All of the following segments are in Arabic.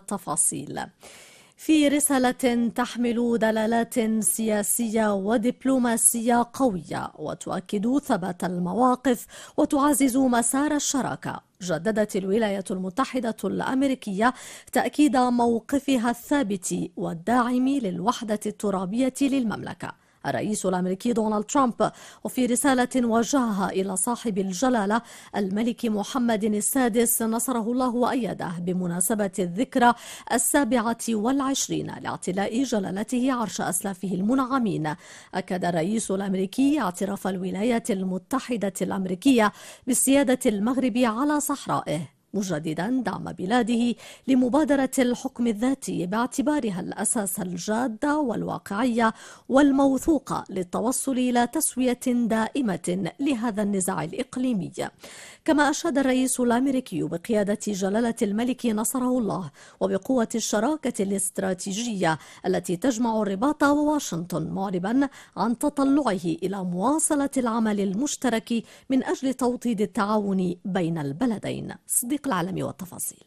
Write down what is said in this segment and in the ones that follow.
والتفاصيل. في رسالة تحمل دلالات سياسية ودبلوماسية قوية وتؤكد ثبات المواقف وتعزز مسار الشراكة، جددت الولايات المتحدة الأمريكية تأكيد موقفها الثابت والداعم للوحدة الترابية للمملكة. الرئيس الأمريكي دونالد ترامب وفي رسالة وجهها إلى صاحب الجلالة الملك محمد السادس نصره الله وأيده بمناسبة الذكرى 27 لاعتلاء جلالته عرش أسلافه المنعمين، أكد الرئيس الأمريكي اعتراف الولايات المتحدة الأمريكية بالسيادة المغرب على صحرائه، مجددا دعم بلاده لمبادرة الحكم الذاتي باعتبارها الأساس الجاد والواقعية والموثوقة للتوصل إلى تسوية دائمة لهذا النزاع الإقليمي. كما أشاد الرئيس الأمريكي بقيادة جلالة الملك نصره الله وبقوة الشراكة الاستراتيجية التي تجمع الرباط وواشنطن، معربا عن تطلعه إلى مواصلة العمل المشترك من أجل توطيد التعاون بين البلدين. صديق العالمي والتفاصيل.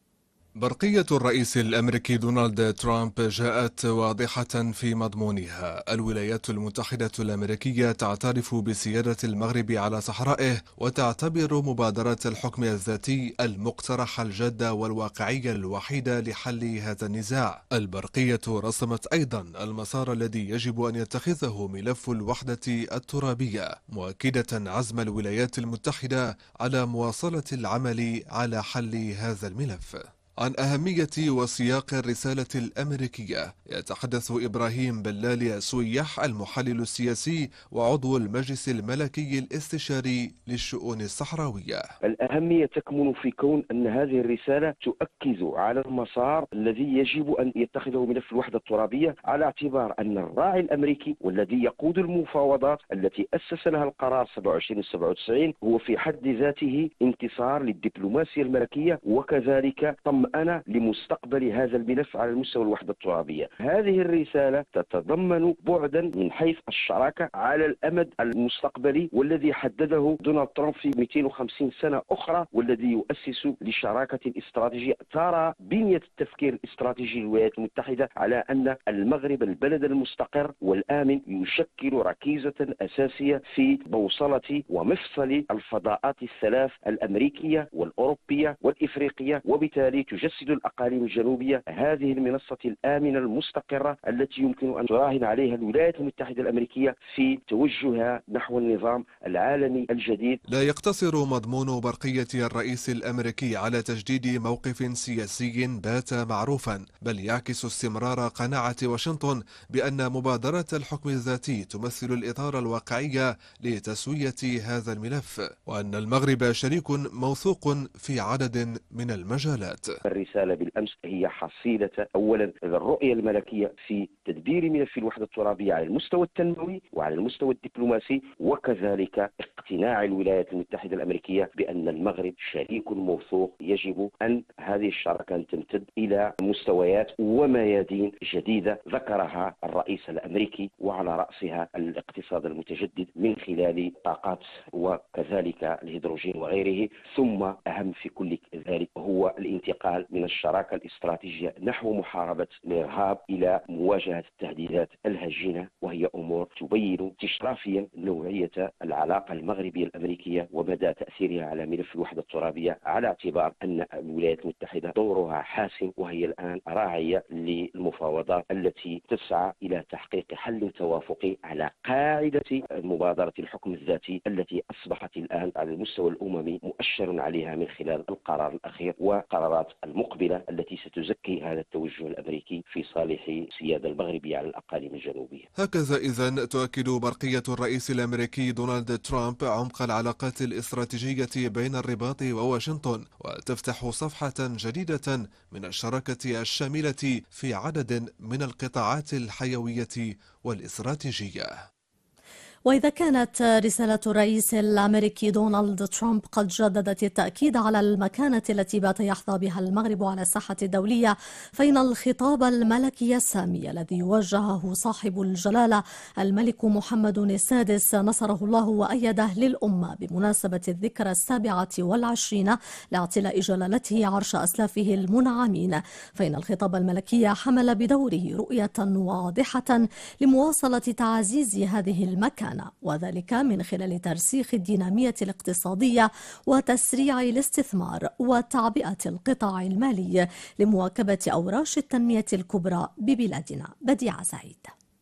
برقية الرئيس الأمريكي دونالد ترامب جاءت واضحة في مضمونها. الولايات المتحدة الأمريكية تعترف بسيادة المغرب على صحرائه وتعتبر مبادرة الحكم الذاتي المقترح الجاد والواقعي الوحيد لحل هذا النزاع. البرقية رسمت أيضا المسار الذي يجب أن يتخذه ملف الوحدة الترابية، مؤكدة عزم الولايات المتحدة على مواصلة العمل على حل هذا الملف. عن أهمية وسياق الرسالة الأمريكية يتحدث إبراهيم بلال سويح، المحلل السياسي وعضو المجلس الملكي الاستشاري للشؤون الصحراوية. الأهمية تكمن في كون أن هذه الرسالة تؤكد على المسار الذي يجب أن يتخذه ملف الوحدة الترابية، على اعتبار أن الراعي الأمريكي والذي يقود المفاوضات التي أسس لها القرار 27/97 هو في حد ذاته انتصار للدبلوماسية الملكية، وكذلك طمأنة لمستقبل هذا الملف على المستوى الوحدة الترابية. هذه الرسالة تتضمن بعدا من حيث الشراكة على الأمد المستقبلي، والذي حدده دونالد ترامب في 250 سنة أخرى، والذي يؤسس لشراكة استراتيجية ترى بنية التفكير الاستراتيجي للولايات المتحدة على أن المغرب البلد المستقر والآمن يشكل ركيزة أساسية في بوصلة ومفصل الفضاءات الثلاث الأمريكية والأوروبية والإفريقية، وبالتالي تجسد الأقاليم الجنوبية هذه المنصة الآمنة المستقرة التي يمكن أن تراهن عليها الولايات المتحدة الأمريكية في توجهها نحو النظام العالمي الجديد. لا يقتصر مضمون برقية الرئيس الأمريكي على تجديد موقف سياسي بات معروفا، بل يعكس استمرار قناعة واشنطن بأن مبادرة الحكم الذاتي تمثل الإطار الواقعي لتسوية هذا الملف، وأن المغرب شريك موثوق في عدد من المجالات. الرسالة بالأمس هي حصيلة أولا الرؤية الملكية في تدبير ملف الوحدة الترابية على المستوى التنموي وعلى المستوى الدبلوماسي، وكذلك اقتناع الولايات المتحدة الأمريكية بأن المغرب شريك موثوق، يجب أن هذه الشراكة تمتد إلى مستويات وميادين جديدة ذكرها الرئيس الأمريكي، وعلى رأسها الاقتصاد المتجدد من خلال طاقات وكذلك الهيدروجين وغيره، ثم أهم في كل ذلك هو الانتقال من الشراكة الاستراتيجية نحو محاربة الإرهاب إلى مواجهة التهديدات الهجينة، وهي أمور تبين استشرافيا نوعية العلاقة المغربية الأمريكية ومدى تأثيرها على ملف الوحدة الترابية، على اعتبار أن الولايات المتحدة دورها حاسم، وهي الآن راعية للمفاوضات التي تسعى إلى تحقيق حل توافقي على قاعدة مبادرة الحكم الذاتي التي أصبحت الآن على المستوى الأممي مؤشر عليها من خلال القرار الأخير وقرارات المقبلة التي ستزكي هذا التوجه الأمريكي في صالح السيادة المغربية على الأقاليم الجنوبية. هكذا إذن تؤكد برقية الرئيس الأمريكي دونالد ترامب عمق العلاقات الاستراتيجية بين الرباط وواشنطن، وتفتح صفحة جديدة من الشراكة الشاملة في عدد من القطاعات الحيوية والاستراتيجية. وإذا كانت رسالة الرئيس الأمريكي دونالد ترامب قد جددت التأكيد على المكانة التي بات يحظى بها المغرب على الساحة الدولية، فإن الخطاب الملكي السامي الذي وجهه صاحب الجلالة الملك محمد السادس نصره الله وأيده للأمة بمناسبة الذكرى 27 لاعتلاء جلالته عرش أسلافه المنعمين، فإن الخطاب الملكي حمل بدوره رؤية واضحة لمواصلة تعزيز هذه المكانة، وذلك من خلال ترسيخ الدينامية الاقتصادية وتسريع الاستثمار وتعبئة القطاع المالي لمواكبة أوراش التنمية الكبرى ببلادنا. بديعة سعيد.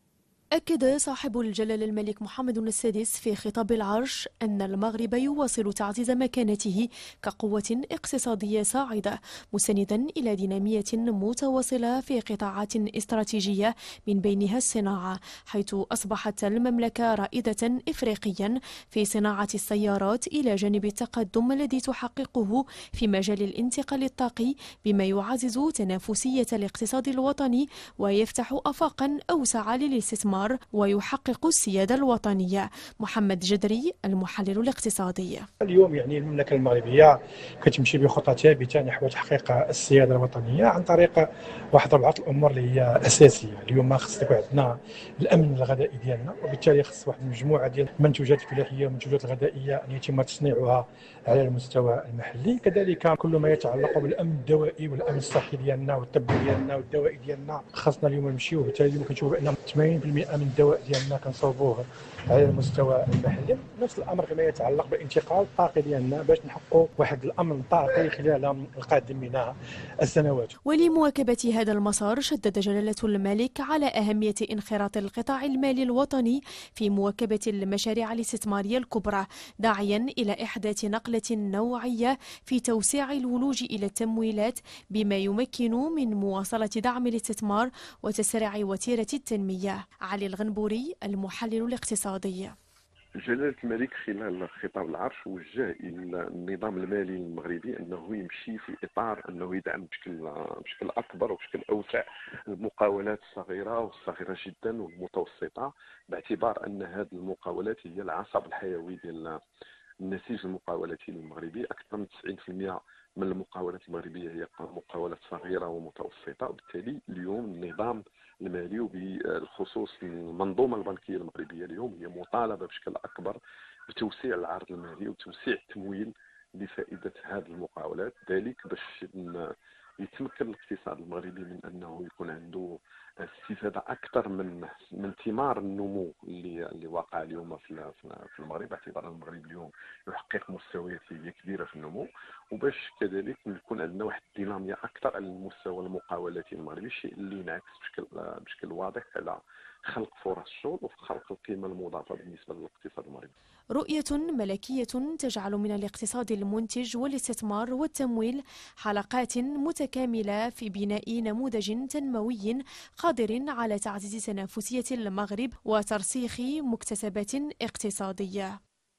أكد صاحب الجلالة الملك محمد السادس في خطاب العرش أن المغرب يواصل تعزيز مكانته كقوة اقتصادية صاعدة، مستندا إلى دينامية متواصلة في قطاعات استراتيجية من بينها الصناعة، حيث أصبحت المملكة رائدة إفريقيا في صناعة السيارات إلى جانب التقدم الذي تحققه في مجال الانتقال الطاقي، بما يعزز تنافسية الاقتصاد الوطني ويفتح آفاقا أوسع للاستثمار ويحقق السيادة الوطنية. محمد جدري المحلل الاقتصادي. اليوم المملكة المغربية كتمشي بخطى ثابتة نحو تحقيق السيادة الوطنية عن طريق واحد ربعة الأمور اللي هي أساسية. اليوم خص يكون عندنا الأمن الغذائي ديالنا، وبالتالي خص واحد المجموعة ديال المنتوجات الفلاحية والمنتوجات الغذائية أن يتم تصنيعها على المستوى المحلي. كذلك كل ما يتعلق بالأمن الدوائي والأمن الصحي ديالنا والطبي ديالنا والدوائي ديالنا خاصنا اليوم نمشيو، وبالتالي كنشوفوا بأن 80% من الدواء ديالنا كنصوبوه على المستوى المحلي. نفس الامر فيما يتعلق بالانتقال الطاقي ديالنا باش نحققوا واحد الامن طاقي خلال القادم من السنوات. ولمواكبه هذا المسار شدد جلاله الملك على اهميه انخراط القطاع المالي الوطني في مواكبه المشاريع الاستثماريه الكبرى، داعيا الى احداث نقله نوعيه في توسيع الولوج الى التمويلات بما يمكن من مواصله دعم الاستثمار وتسريع وتيره التنميه. علي الغنبوري المحلل الاقتصادي. جلالة الملك خلال خطاب العرش وجه إلى النظام المالي المغربي أنه يمشي في إطار أنه يدعم بشكل أكبر وبشكل أوسع المقاولات الصغيرة والصغيرة جدا والمتوسطة، باعتبار أن هذه المقاولات هي العصب الحيوي ديال النسيج المقاولاتي المغربي. أكثر من 90% من المقاولات المغربية هي مقاولات صغيرة ومتوسطة، وبالتالي اليوم النظام المالي وبالخصوص المنظومة البنكية المغربية اليوم هي مطالبة بشكل أكبر بتوسيع العرض المالي وتوسيع التمويل لفائدة هذه المقاولات، ذلك باش يتمكن الاقتصاد المغربي من أنه يكون عنده استفادة أكثر من ثمار النمو اللي واقع اليوم في المغرب، باعتبار المغرب اليوم يحقق مستويات كبيرة في النمو، وباش كذلك يكون عندنا واحد الدينامية أكثر على المستوى المقاولاتي المغربي، الشيء اللي ينعكس بشكل واضح على خلق فرص شغل وخلق القيمة المضافة بالنسبة للاقتصاد المغربي. رؤية ملكية تجعل من الاقتصاد المنتج والاستثمار والتمويل حلقات متكاملة في بناء نموذج تنموي قادر على تعزيز تنافسية المغرب وترسيخ مكتسبات اقتصادية.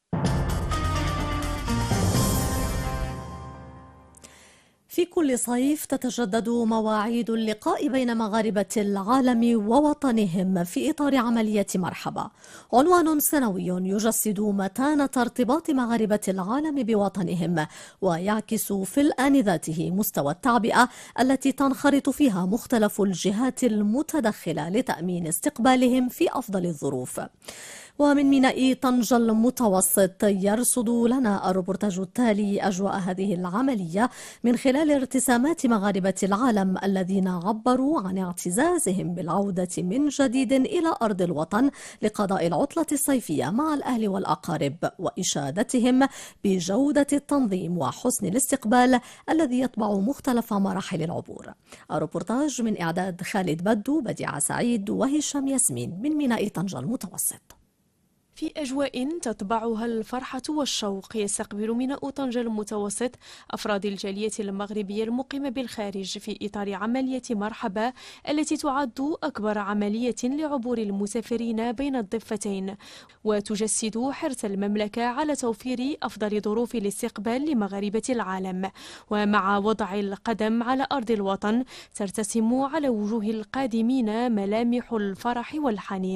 في كل صيف تتجدد مواعيد اللقاء بين مغاربة العالم ووطنهم في إطار عملية مرحبا، عنوان سنوي يجسد متانة ارتباط مغاربة العالم بوطنهم، ويعكس في الآن ذاته مستوى التعبئة التي تنخرط فيها مختلف الجهات المتدخلة لتأمين استقبالهم في أفضل الظروف. ومن ميناء طنجة المتوسط يرصد لنا الروبورتاج التالي أجواء هذه العملية من خلال ارتسامات مغاربة العالم الذين عبروا عن اعتزازهم بالعودة من جديد إلى أرض الوطن لقضاء العطلة الصيفية مع الأهل والأقارب، وإشادتهم بجودة التنظيم وحسن الاستقبال الذي يتبع مختلف مراحل العبور. الروبورتاج من إعداد خالد بدو، بديعة سعيد وهشام ياسمين من ميناء طنجة المتوسط. في أجواء تتبعها الفرحة والشوق يستقبل ميناء طنجة المتوسط أفراد الجالية المغربية المقيمة بالخارج في إطار عملية مرحبا التي تعد أكبر عملية لعبور المسافرين بين الضفتين، وتجسد حرص المملكة على توفير أفضل ظروف الاستقبال لمغاربة العالم. ومع وضع القدم على أرض الوطن ترتسم على وجوه القادمين ملامح الفرح والحنين.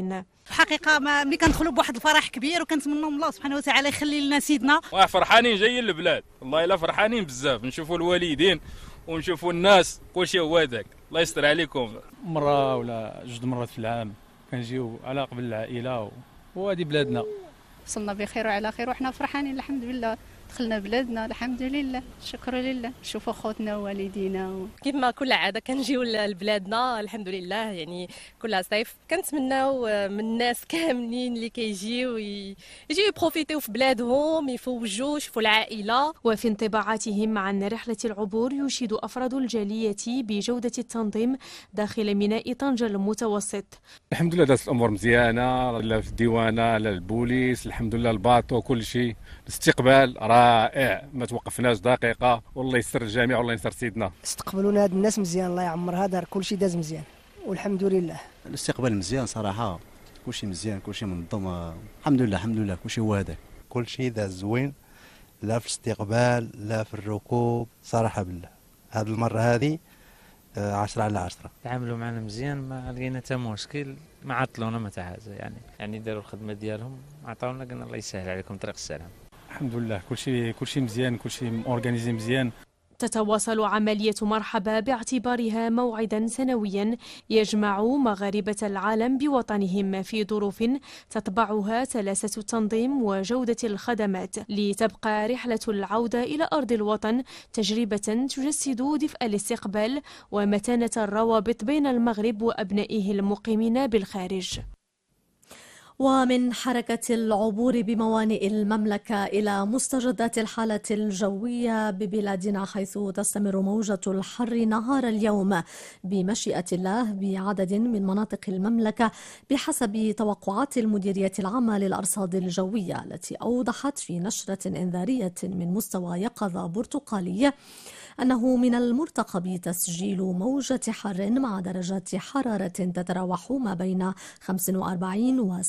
في الحقيقه ملي كندخلوا بواحد الفرح كبير وكنتمنوا من الله سبحانه وتعالى يخلي لنا سيدنا. فرحانين جايين للبلاد، والله الا فرحانين بزاف، نشوفوا الوالدين ونشوفوا الناس كلشي هو هذاك. الله يستر عليكم. مره ولا جوج مرات في العام كنجيو على قبل العائله وهذه بلادنا. وصلنا بخير وعلى خير وحنا فرحانين الحمد لله، دخلنا بلادنا الحمد لله، الشكر لله، نشوفوا خوتنا ووالدينا كيف ما كل عاده كنجيو لبلادنا الحمد لله. يعني كل صيف كنتمناو من الناس كاملين اللي كيجيو يبروفيتيو في بلادهم، يفوجوا يشوفوا العائله. وفي انطباعاتهم عن رحله العبور يشيد افراد الجاليه بجوده التنظيم داخل ميناء طنجة المتوسط. الحمد لله دازت الامور مزيانه، لا في الديوانه لا البوليس، الحمد لله الباطو كل شيء، الاستقبال رائع ما توقفناش دقيقه، والله يسر الجميع والله يسر سيدنا. استقبلونا هاد الناس مزيان الله يعمرها، دار كل شيء داز مزيان والحمد لله. الاستقبال مزيان صراحه، كل شيء مزيان كل شيء منظم، الحمد لله الحمد لله كل شيء هو هذاك، كل شيء داز زوين، لا في الاستقبال لا في الركوب صراحه بالله. هذه المره هذه 10 على 10. تعاملوا معنا مزيان، ما لقينا حتى مشكل، ما عطلونا ما حاجه، يعني داروا الخدمه ديالهم، عطاونا قلنا الله يسهل عليكم طريق السلام. الحمد لله كل شيء مزيان، كل شيء اورغانيزي مزيان. تتواصل عملية مرحبا باعتبارها موعدا سنويا يجمع مغاربة العالم بوطنهم في ظروف تتبعها سلاسة التنظيم وجودة الخدمات، لتبقى رحلة العودة إلى أرض الوطن تجربة تجسد دفء الاستقبال ومتانة الروابط بين المغرب وأبنائه المقيمين بالخارج. ومن حركة العبور بموانئ المملكة إلى مستجدات الحالة الجوية ببلادنا، حيث تستمر موجة الحر نهار اليوم بمشيئة الله بعدد من مناطق المملكة بحسب توقعات المديرية العامة للأرصاد الجوية، التي أوضحت في نشرة إنذارية من مستوى يقظة برتقالي أنه من المرتقب تسجيل موجة حر مع درجات حرارة تتراوح ما بين 45 و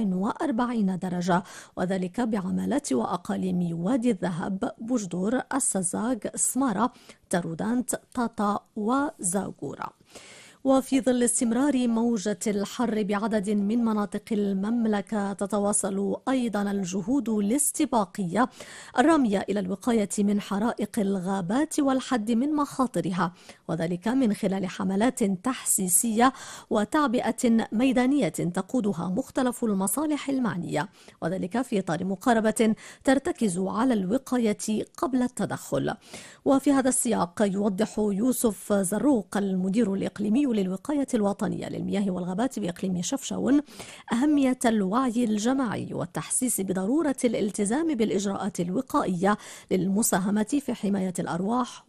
47 درجة، وذلك بعمالات وأقاليم وادي الذهب، بوجدور، السزاق، سمارة، تارودانت، طاطا وزاغورا. وفي ظل استمرار موجة الحر بعدد من مناطق المملكة، تتواصل أيضا الجهود الاستباقية الرامية إلى الوقاية من حرائق الغابات والحد من مخاطرها، وذلك من خلال حملات تحسيسية وتعبئة ميدانية تقودها مختلف المصالح المعنية، وذلك في إطار مقاربة ترتكز على الوقاية قبل التدخل. وفي هذا السياق يوضح يوسف زروق المدير الإقليمي للوقاية الوطنية للمياه والغابات بإقليم شفشاون أهمية الوعي الجماعي والتحسيس بضرورة الالتزام بالإجراءات الوقائية للمساهمة في حماية الأرواح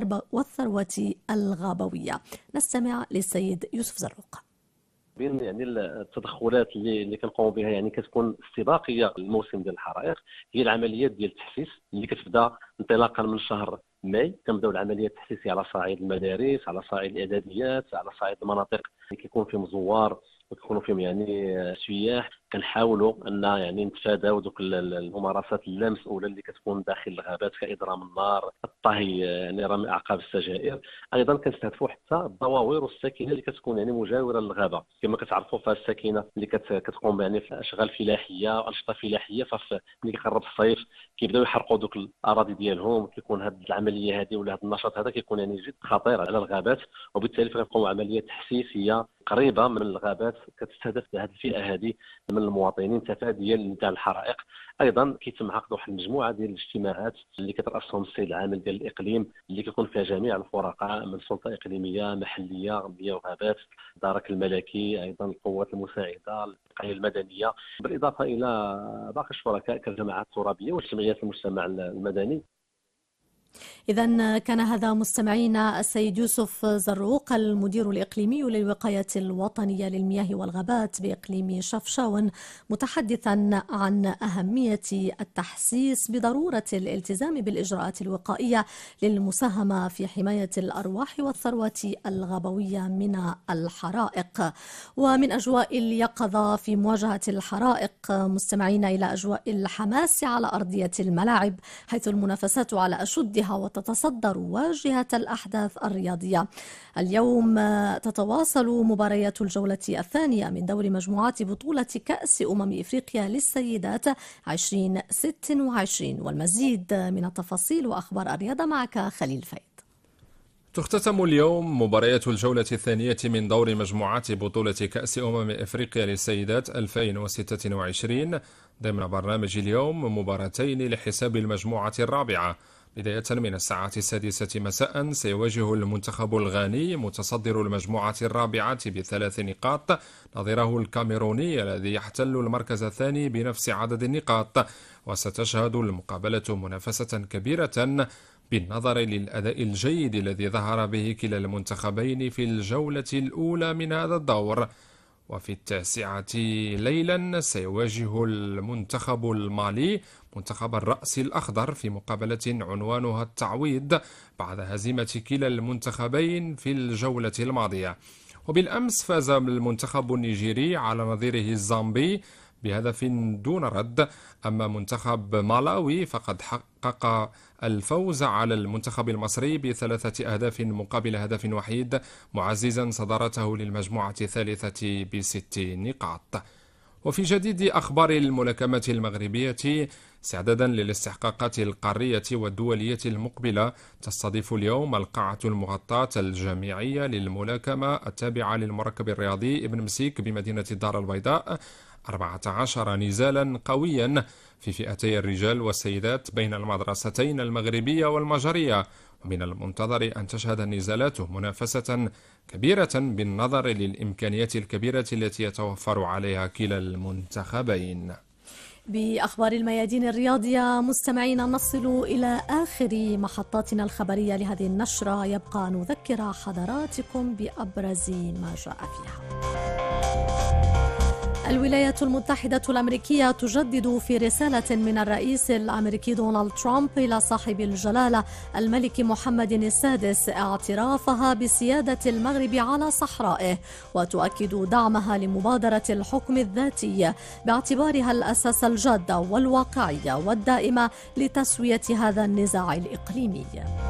والثروة الغابوية. نستمع للسيد يوسف زروق. بين يعني التدخلات اللي كنقوموا بها يعني كتكون استباقيه للموسم ديال الحرائق، هي العمليات ديال التحسيس اللي كتبدا انطلاقا من شهر ماي. كنبداو العمليات التحسيسيه على صعيد المدارس، على صعيد الاعداديات، على صعيد المناطق اللي كيكون فيهم زوار وكيكونوا فيهم يعني سياح. كنحاولوا ان يعني نتفاداو دوك الممارسات اللامسؤوله اللي كتكون داخل الغابات كاضرام النار، الطهي، يعني رمي اعقاب السجائر. ايضا كنستهدفوا حتى الضواوير والساكنه اللي كتكون يعني مجاوره للغابه. كما كتعرفوا فالساكنه اللي كتقوم يعني في اشغال فلاحيه وانشطه فلاحيه، فملي كيقرب الصيف كيبداو يحرقوا دوك الاراضي ديالهم، كيكون هذه العمليه هذه ولا هذا النشاط هذا كيكون يعني جد خطير على الغابات، وبالتالي كنقوموا عمليات تحسيسيه قريبه من الغابات كتستهدف هذه الفئه هذه من المواطنين تفاديا لانتهاء الحرائق. ايضا كيتم عقد واحد المجموعه ديال الاجتماعات اللي كترأسهم السيد العامل ديال الاقليم، اللي كيكون فيها جميع الفرقاء من سلطه اقليميه، محليه، مياه وغابات، الدرك الملكي، ايضا القوات المساعده، الوقايه المدنيه، بالاضافه الى باقي الشركاء كالجماعات الترابيه وجمعيات المجتمع المدني. إذن كان هذا مستمعينا السيد يوسف زروق المدير الإقليمي للوقاية الوطنية للمياه والغابات بإقليم شفشاون، متحدثا عن أهمية التحسيس بضرورة الالتزام بالإجراءات الوقائية للمساهمة في حماية الأرواح والثروة الغابوية من الحرائق. ومن أجواء اليقظة في مواجهة الحرائق مستمعين إلى أجواء الحماس على أرضية الملاعب، حيث المنافسات على أشدها بها وتتصدر واجهة الأحداث الرياضية. اليوم تتواصل مباريات الجولة الثانية من دور مجموعات بطولة كأس إفريقيا للسيدات 2026. والمزيد من التفاصيل وأخبار الرياضة معك خليل فايد. تختتم اليوم مباريات الجولة الثانية من دور مجموعات بطولة كأس إفريقيا للسيدات 2026 ضمن برنامج اليوم مباراتين لحساب المجموعة الرابعة. بداية من الساعة 6 مساء سيواجه المنتخب الغاني متصدر المجموعة الرابعة ب3 نقاط نظيره الكاميروني الذي يحتل المركز الثاني بنفس عدد النقاط، وستشهد المقابلة منافسة كبيرة بالنظر للأداء الجيد الذي ظهر به كلا المنتخبين في الجولة الأولى من هذا الدور. وفي 9 ليلا سيواجه المنتخب المالي منتخب الرأس الأخضر في مقابلة عنوانها التعويض بعد هزيمة كلا المنتخبين في الجولة الماضية. وبالأمس فاز المنتخب النيجيري على نظيره الزامبي بهدف دون رد، أما منتخب مالاوي فقد حقق الفوز على المنتخب المصري ب3 أهداف مقابل هدف وحيد، معززا صدارته للمجموعة الثالثة ب6 نقاط. وفي جديد أخبار الملاكمة المغربية، استعدادا للاستحقاقات القارية والدولية المقبلة، تستضيف اليوم القاعة المغطاة الجامعية للملاكمة التابعة للمركب الرياضي ابن مسيك بمدينة الدار البيضاء 14 نزالا قويا في فئتي الرجال والسيدات بين المدرستين المغربية والمجرية، ومن المنتظر أن تشهد النزالات منافسة كبيرة بالنظر للإمكانيات الكبيرة التي يتوفر عليها كلا المنتخبين. بأخبار الميادين الرياضية مستمعين نصل إلى آخر محطاتنا الخبرية لهذه النشرة، يبقى نذكر حضراتكم بأبرز ما جاء فيها. الولايات المتحدة الأمريكية تجدد في رسالة من الرئيس الأمريكي دونالد ترامب إلى صاحب الجلالة الملك محمد السادس اعترافها بسيادة المغرب على صحرائه، وتؤكد دعمها لمبادرة الحكم الذاتي باعتبارها الأساس الجاد والواقعي والدائم لتسوية هذا النزاع الإقليمي.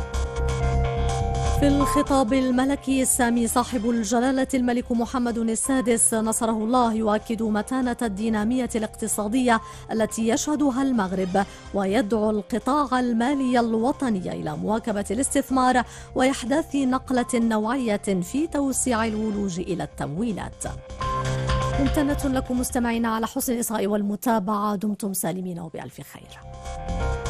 في الخطاب الملكي السامي صاحب الجلالة الملك محمد السادس نصره الله يؤكد متانة الدينامية الاقتصادية التي يشهدها المغرب، ويدعو القطاع المالي الوطني إلى مواكبة الاستثمار وإحداث نقلة نوعية في توسيع الولوج إلى التمويلات. ممتنة لكم مستمعين على حسن الإصغاء والمتابعة، دمتم سالمين وبألف خير.